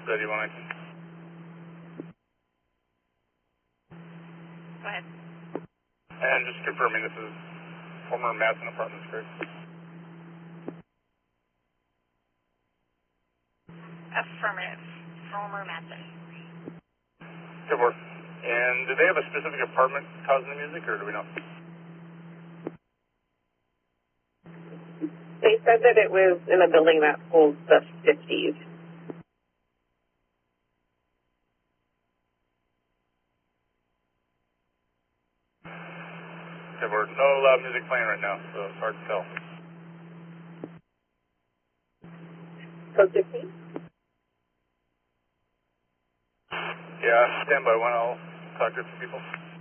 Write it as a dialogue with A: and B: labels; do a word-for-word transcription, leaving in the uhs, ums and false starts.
A: Ready one nineteen.
B: Go ahead.
A: And just confirming this is former Matson Apartments, correct?
B: Affirmative. Former Matson.
A: Good work. And do they have a specific apartment causing the music, or do we know?
C: They said that it was in a building that holds the fifties.
A: Good work. No loud music playing right now, so it's hard to tell.
C: Code fifteen?
A: Yeah, stand by one. I'll talk to some people.